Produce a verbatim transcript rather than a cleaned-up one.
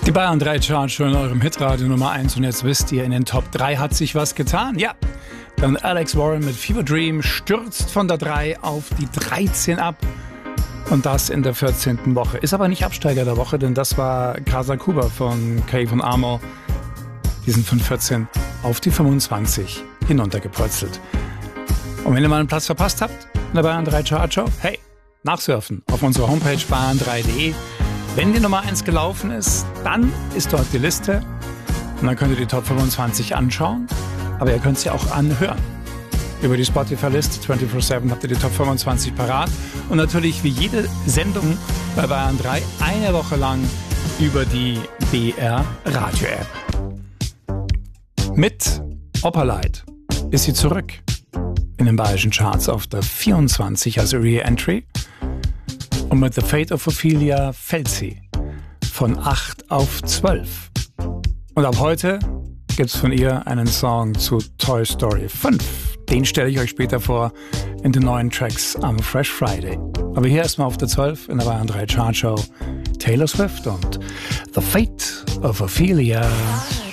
Die Bayern drei Charts schon in eurem Hitradio Nummer eins und jetzt wisst ihr, in den Top drei hat sich was getan. Ja, dann Alex Warren mit Fever Dream stürzt von der drei auf die dreizehn ab und das in der vierzehnten Woche. Ist aber nicht Absteiger der Woche, denn das war Casa Cuba von Cave und Armo. Die sind von vierzehn auf die fünfundzwanzig hinuntergepurzelt. Und wenn ihr mal einen Platz verpasst habt in der Bayern drei Chart Show, hey, nachsurfen auf unserer Homepage bayern drei punkt de. Wenn die Nummer eins gelaufen ist, dann ist dort die Liste und dann könnt ihr die Top fünfundzwanzig anschauen, aber ihr könnt sie auch anhören. Über die Spotify-Liste vierundzwanzig sieben habt ihr die Top fünfundzwanzig parat und natürlich wie jede Sendung bei Bayern drei eine Woche lang über die B R Radio-App. Mit Opperleit ist sie zurück in den bayerischen Charts auf der vierundzwanzig als Re-Entry. Und mit The Fate of Ophelia fällt sie von acht auf zwölf. Und ab heute gibt's von ihr einen Song zu Toy Story fünf. Den stelle ich euch später vor in den neuen Tracks am Fresh Friday. Aber hier erstmal auf der zwölf in der Bayern drei Chart Show Taylor Swift und The Fate of Ophelia.